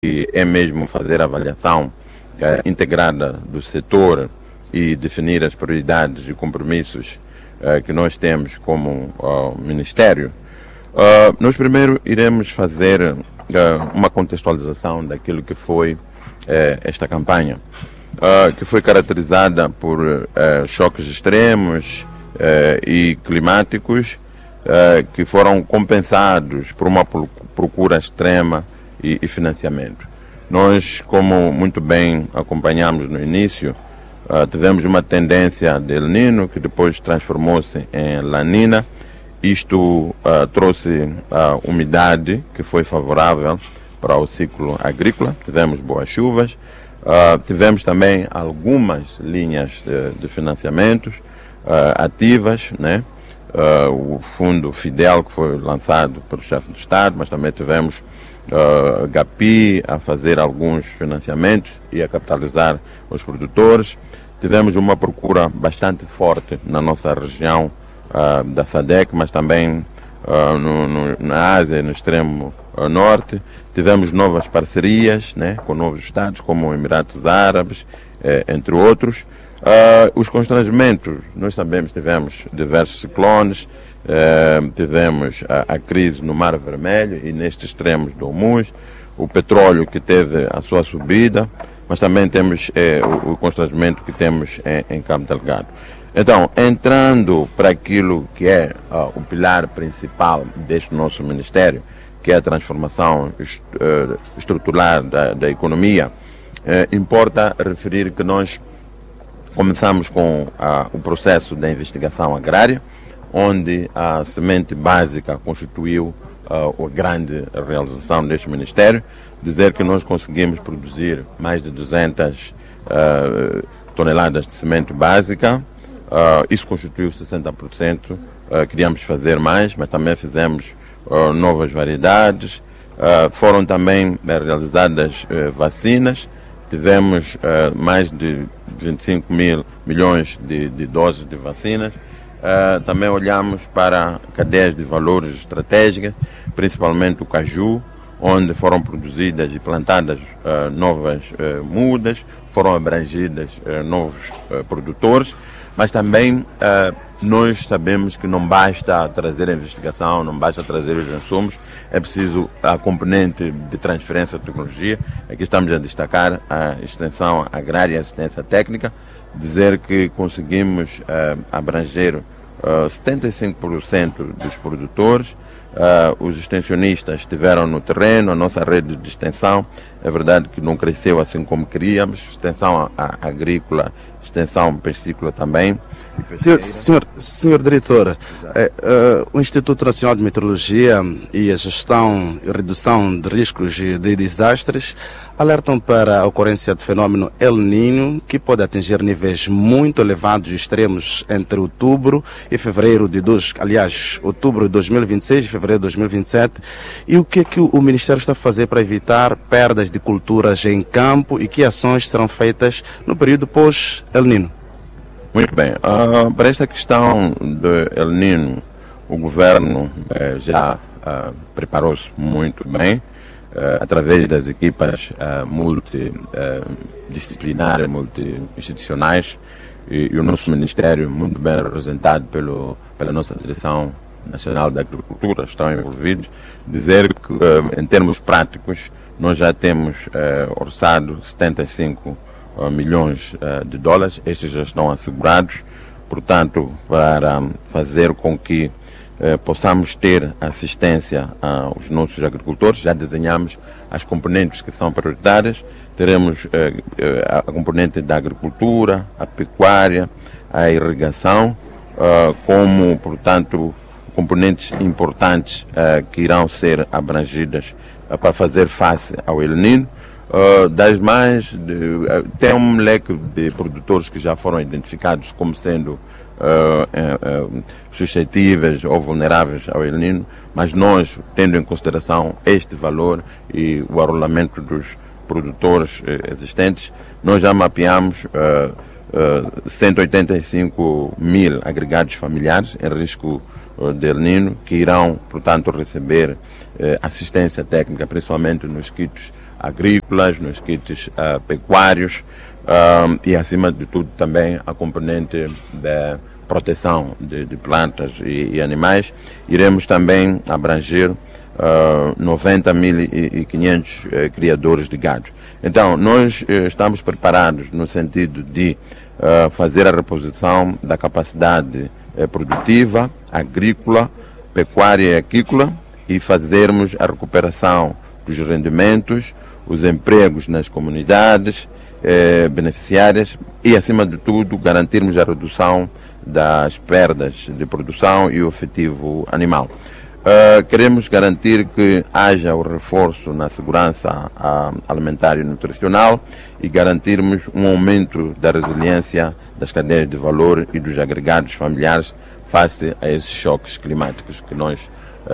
é mesmo fazer a avaliação integrada do setor e definir as prioridades e compromissos que nós temos como Ministério. Nós primeiro iremos fazer uma contextualização daquilo que foi esta campanha, que foi caracterizada por choques extremos e climáticos, que foram compensados por uma procura extrema e financiamento. Nós, como muito bem acompanhamos no início, tivemos uma tendência de El Niño que depois transformou-se em La Niña. Isto trouxe umidade que foi favorável para o ciclo agrícola. Tivemos boas chuvas, tivemos também algumas linhas de financiamentos ativas, né? O fundo Fidel, que foi lançado pelo chefe do Estado, mas também tivemos GAPI a fazer alguns financiamentos e a capitalizar os produtores. Tivemos uma procura bastante forte na nossa região da SADC, mas também na Ásia, no extremo norte. Tivemos novas parcerias, né, com novos estados, como Emirados Árabes, entre outros. Os constrangimentos, nós sabemos, tivemos diversos ciclones, tivemos a crise no Mar Vermelho e nestes extremos do Hormuz, o petróleo que teve a sua subida, mas também temos o constrangimento que temos em Cabo Delgado. Então, entrando para aquilo que é o pilar principal deste nosso Ministério, que é a transformação estrutural da economia, importa referir que nós começamos com o processo da investigação agrária, onde a semente básica constituiu a grande realização deste Ministério. Dizer que nós conseguimos produzir mais de 200 toneladas de semente básica, isso constituiu 60%, queríamos fazer mais, mas também fizemos novas variedades, foram também realizadas vacinas. Tivemos mais de 25 mil milhões de doses de vacinas. Também olhamos para cadeias de valores estratégicas, principalmente o caju, onde foram produzidas e plantadas novas mudas, foram abrangidas novos produtores, mas também nós sabemos que não basta trazer a investigação, não basta trazer os insumos, é preciso a componente de transferência de tecnologia. Aqui estamos a destacar a extensão agrária e assistência técnica, dizer que conseguimos abranger 75% dos produtores. Os extensionistas estiveram no terreno, a nossa rede de extensão, é verdade que não cresceu assim como queríamos, extensão agrícola, extensão piscícola também. Senhor diretor, o Instituto Nacional de Meteorologia e a Gestão e Redução de Riscos de Desastres alertam para a ocorrência do fenômeno El Niño, que pode atingir níveis muito elevados e extremos entre outubro e fevereiro outubro de 2026 e fevereiro de 2027. E o que é que o Ministério está a fazer para evitar perdas de culturas em campo e que ações serão feitas no período pós-El Niño? Muito bem. Para esta questão do El Niño, o governo já preparou-se muito bem, através das equipas multidisciplinares, multi-institucionais, e o nosso Ministério, muito bem representado pela nossa Direção Nacional da Agricultura, estão envolvidos. Dizer que, em termos práticos, nós já temos orçado 75 milhões de dólares, estes já estão assegurados, portanto, para fazer com que possamos ter assistência aos nossos agricultores. Já desenhamos as componentes que são prioritárias. Teremos a componente da agricultura, a pecuária, a irrigação, como, portanto, componentes importantes que irão ser abrangidas para fazer face ao El Niño. Tem um leque de produtores que já foram identificados como sendo suscetíveis ou vulneráveis ao El Niño, mas nós, tendo em consideração este valor e o arrolamento dos produtores existentes, nós já mapeamos 185 mil agregados familiares em risco de El Niño, que irão, portanto, receber assistência técnica, principalmente nos kits agrícolas, nos kits pecuários e, acima de tudo, também a componente da proteção de plantas e animais. Iremos também abranger 90.500 criadores de gado. Então, nós estamos preparados no sentido de fazer a reposição da capacidade produtiva, agrícola, pecuária e aquícola e fazermos a recuperação dos rendimentos, os empregos nas comunidades beneficiárias e, acima de tudo, garantirmos a redução das perdas de produção e o efetivo animal. Queremos garantir que haja o reforço na segurança alimentar e nutricional e garantirmos um aumento da resiliência das cadeias de valor e dos agregados familiares face a esses choques climáticos que nós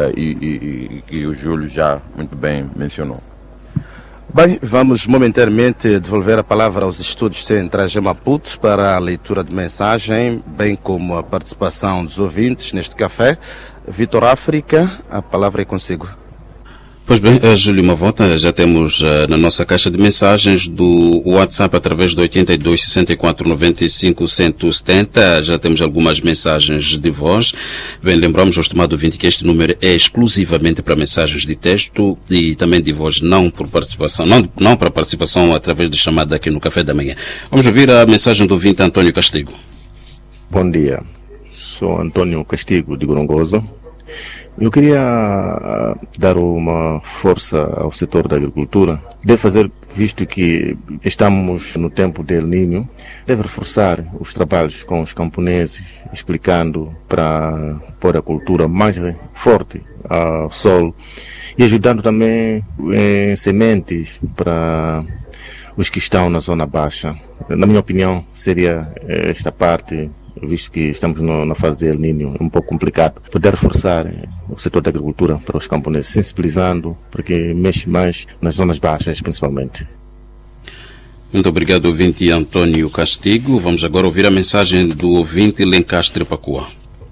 e que o Júlio já muito bem mencionou. Bem, vamos momentaneamente devolver a palavra aos estúdios centrais de Maputo para a leitura de mensagem, bem como a participação dos ouvintes neste café. Vitor África, a palavra é consigo. Pois bem, Júlio Mavota, já temos na nossa caixa de mensagens do WhatsApp através do 82 64 95 170, já temos algumas mensagens de voz. Bem, lembramos ao estimado ouvinte que este número é exclusivamente para mensagens de texto e também de voz, não por participação, não para participação através de chamada aqui no Café da Manhã. Vamos ouvir a mensagem do ouvinte Antônio Castigo. Bom dia, sou Antônio Castigo de Gorongosa. Eu queria dar uma força ao setor da agricultura. Deve fazer, visto que estamos no tempo de El Niño, deve reforçar os trabalhos com os camponeses, explicando para pôr a cultura mais forte ao solo e ajudando também em sementes para os que estão na zona baixa. Na minha opinião, seria esta parte, visto que estamos na fase de El Niño, é um pouco complicado, poder reforçar o setor da agricultura para os camponeses, sensibilizando, porque mexe mais nas zonas baixas, principalmente. Muito obrigado, ouvinte Antônio Castigo. Vamos agora ouvir a mensagem do ouvinte Lencastre Pacua.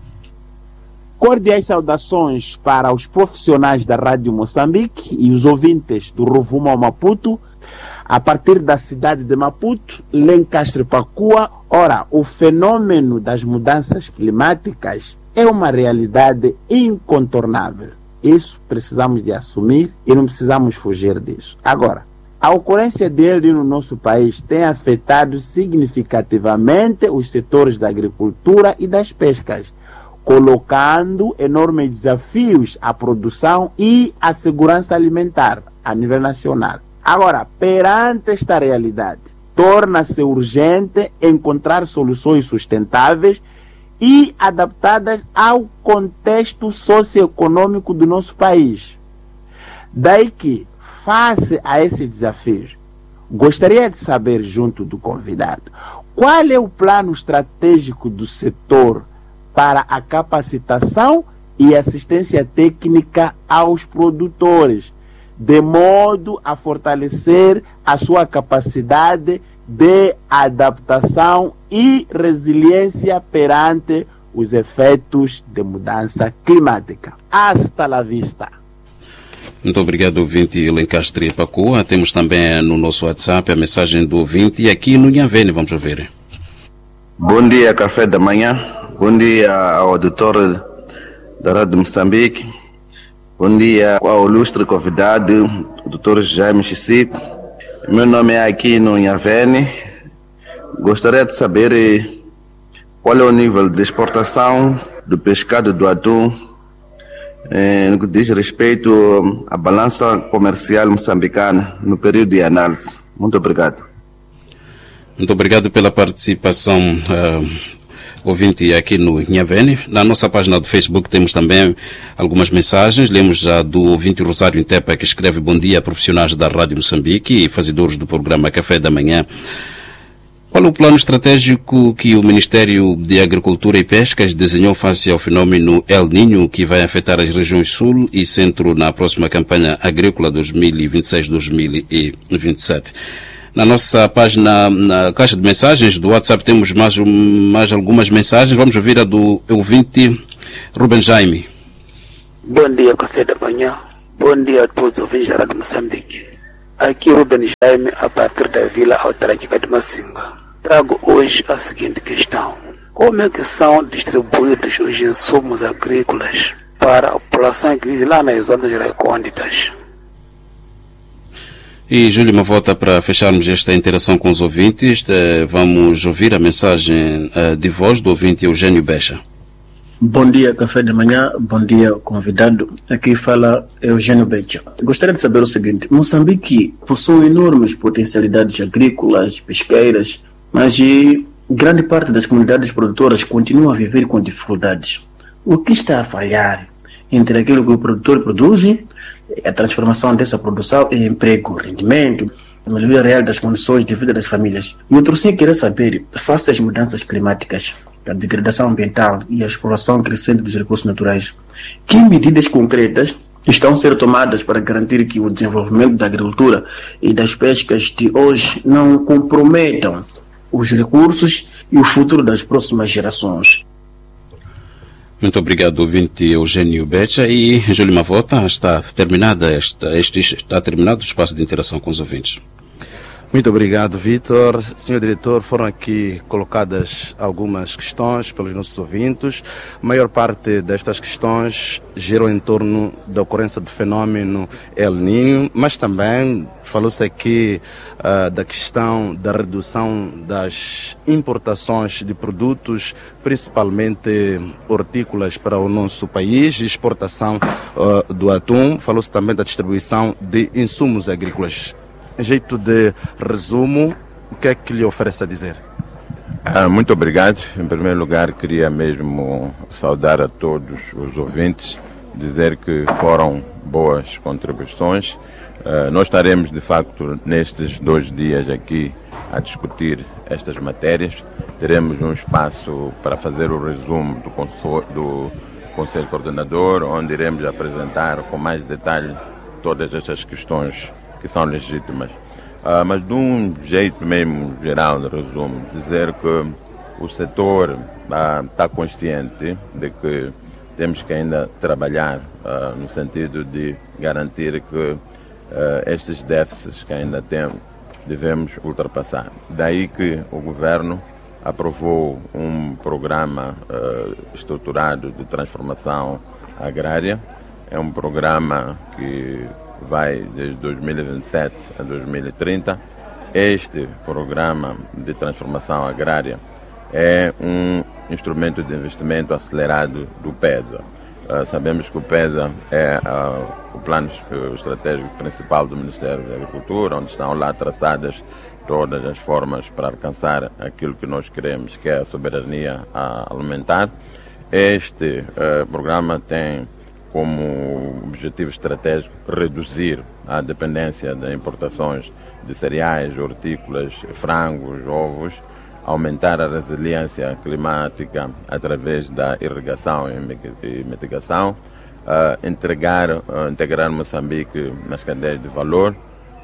Cordiais saudações para os profissionais da Rádio Moçambique e os ouvintes do Rovuma ao Maputo, a partir da cidade de Maputo, Lencastre Pacua. Ora, o fenômeno das mudanças climáticas é uma realidade incontornável. Isso precisamos de assumir e não precisamos fugir disso. Agora, a ocorrência dele no nosso país tem afetado significativamente os setores da agricultura e das pescas, colocando enormes desafios à produção e à segurança alimentar a nível nacional. Agora, perante esta realidade, torna-se urgente encontrar soluções sustentáveis e adaptadas ao contexto socioeconômico do nosso país. Daí que, face a esses desafios, gostaria de saber, junto do convidado, qual é o plano estratégico do setor para a capacitação e assistência técnica aos produtores, de modo a fortalecer a sua capacidade de adaptação e resiliência perante os efeitos de mudança climática. Hasta la vista. Muito obrigado, ouvinte Lencastre Pacua. Temos também no nosso WhatsApp a mensagem do ouvinte aqui no Inhavene. Vamos ver. Bom dia, Café da Manhã. Bom dia ao auditor da Rádio Moçambique. Bom dia ao ilustre convidado, o Dr. Jaime Chissico. Meu nome é Aquino Inhavene. Gostaria de saber qual é o nível de exportação do pescado do atum no que diz respeito à balança comercial moçambicana no período de análise. Muito obrigado. Muito obrigado pela participação, ouvinte aqui no Inhavene. Na nossa página do Facebook temos também algumas mensagens. Lemos já do ouvinte Rosário Intepa, que escreve: bom dia, profissionais da Rádio Moçambique e fazedores do programa Café da Manhã. Qual é o plano estratégico que o Ministério de Agricultura e Pescas desenhou face ao fenômeno El Niño, que vai afetar as regiões Sul e Centro na próxima campanha agrícola 2026-2027? Na nossa página, na caixa de mensagens do WhatsApp, temos mais algumas mensagens. Vamos ouvir a do ouvinte Ruben Jaime. Bom dia, Café da Manhã. Bom dia a todos os ouvintes da Rádio Moçambique. Aqui Ruben Jaime, a partir da Vila Autárquica de Massinga. Trago hoje a seguinte questão. Como é que são distribuídos os insumos agrícolas para a população que vive lá nas zonas recônditas? E Júlio Mavota, para fecharmos esta interação com os ouvintes, vamos ouvir a mensagem de voz do ouvinte Eugênio Becha. Bom dia, Café da Manhã. Bom dia, convidado. Aqui fala Eugênio Becha. Gostaria de saber o seguinte. Moçambique possui enormes potencialidades agrícolas, pesqueiras, mas grande parte das comunidades produtoras continua a viver com dificuldades. O que está a falhar entre aquilo que o produtor produz, a transformação dessa produção em emprego, rendimento, a melhoria real das condições de vida das famílias? E outro sim queria saber, face às mudanças climáticas, a degradação ambiental e a exploração crescente dos recursos naturais, que medidas concretas estão a ser tomadas para garantir que o desenvolvimento da agricultura e das pescas de hoje não comprometam os recursos e o futuro das próximas gerações? Muito obrigado, ouvinte Eugênio Becha. E Júlio Mavota, está terminado o espaço de interação com os ouvintes. Muito obrigado, Vítor. Senhor diretor, foram aqui colocadas algumas questões pelos nossos ouvintes. A maior parte destas questões giram em torno da ocorrência do fenômeno El Niño, mas também falou-se aqui da questão da redução das importações de produtos, principalmente hortícolas, para o nosso país, e exportação do atum. Falou-se também da distribuição de insumos agrícolas. Em jeito de resumo, o que é que lhe oferece a dizer? Muito obrigado. Em primeiro lugar, queria mesmo saudar a todos os ouvintes, dizer que foram boas contribuições. Nós estaremos, de facto, nestes 2 dias aqui a discutir estas matérias. Teremos um espaço para fazer o resumo do Conselho Coordenador, onde iremos apresentar com mais detalhe todas estas questões que são legítimas. Mas de um jeito mesmo geral, de resumo, dizer que o setor está consciente de que temos que ainda trabalhar no sentido de garantir que estes déficits que ainda temos devemos ultrapassar. Daí que o governo aprovou um programa estruturado de transformação agrária. É um programa que vai desde 2027 a 2030. Este programa de transformação agrária é um instrumento de investimento acelerado do PESA. Sabemos que o PESA é o plano estratégico principal do Ministério da Agricultura, onde estão lá traçadas todas as formas para alcançar aquilo que nós queremos, que é a soberania alimentar. Este programa tem como objetivo estratégico reduzir a dependência das importações de cereais, hortícolas, frangos, ovos, aumentar a resiliência climática através da irrigação e mitigação, integrar Moçambique nas cadeias de valor,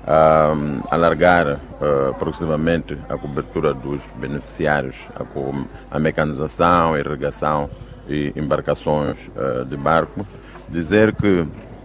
alargar progressivamente a cobertura dos beneficiários, a mecanização, irrigação e embarcações de barco. Dizer que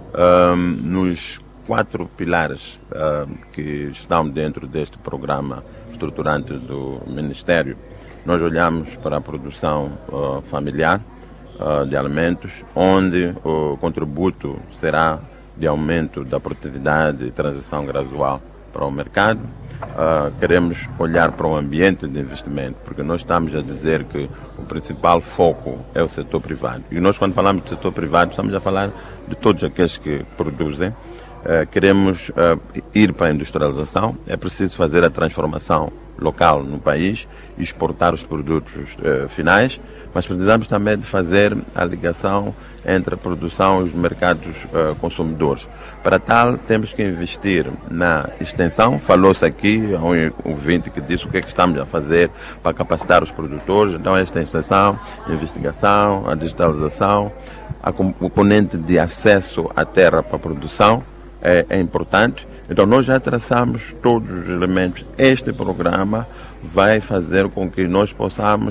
nos 4 pilares que estão dentro deste programa estruturante do Ministério, nós olhamos para a produção familiar de alimentos, onde o contributo será de aumento da produtividade e transição gradual para o mercado. Queremos olhar para o ambiente de investimento, porque nós estamos a dizer que o principal foco é o setor privado. E nós, quando falamos de setor privado, estamos a falar de todos aqueles que produzem. Queremos ir para a industrialização. É preciso fazer a transformação local no país e exportar os produtos finais, mas precisamos também de fazer a ligação entre a produção e os mercados consumidores. Para tal, temos que investir na extensão. Falou-se aqui, há um ouvinte que disse o que é que estamos a fazer para capacitar os produtores. Então, esta extensão, a investigação, a digitalização, a componente de acesso à terra para a produção é importante. Então, nós já traçamos todos os elementos. Este programa vai fazer com que nós possamos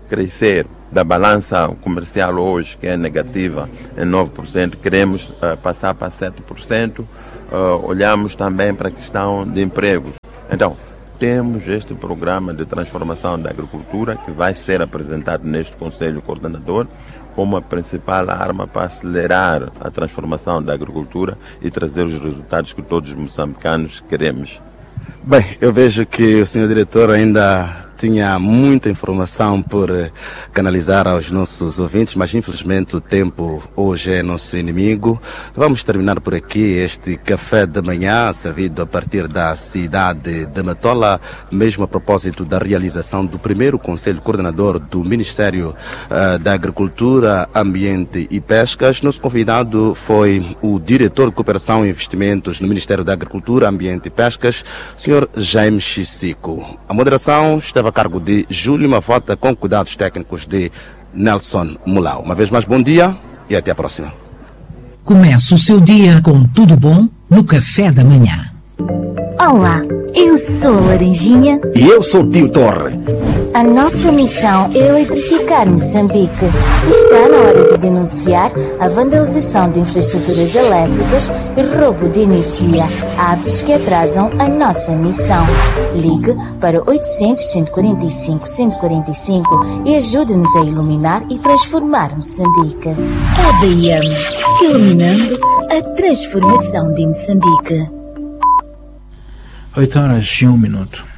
crescer da balança comercial hoje, que é negativa em 9%, queremos passar para 7%. Olhamos também para a questão de empregos. Então, temos este programa de transformação da agricultura que vai ser apresentado neste Conselho Coordenador como a principal arma para acelerar a transformação da agricultura e trazer os resultados que todos os moçambicanos queremos. Bem, eu vejo que o senhor diretor ainda tinha muita informação por canalizar aos nossos ouvintes, mas infelizmente o tempo hoje é nosso inimigo. Vamos terminar por aqui este café da manhã, servido a partir da cidade de Matola, mesmo a propósito da realização do primeiro Conselho Coordenador do Ministério da Agricultura, Ambiente e Pescas. Nosso convidado foi o diretor de Cooperação e Investimentos no Ministério da Agricultura, Ambiente e Pescas, Sr. Jaime Chissico. A moderação esteve a cargo de Júlio Mavota, com cuidados técnicos de Nelson Mulau. Uma vez mais, bom dia e até a próxima. Comece o seu dia com tudo bom no café da manhã. Olá, eu sou a Laranjinha. E eu sou o Tio Torre. A nossa missão é eletrificar Moçambique. Está na hora de denunciar a vandalização de infraestruturas elétricas e roubo de energia, atos que atrasam a nossa missão. Ligue para 800-145-145 e ajude-nos a iluminar e transformar Moçambique. ADM, iluminando a transformação de Moçambique. 8h01.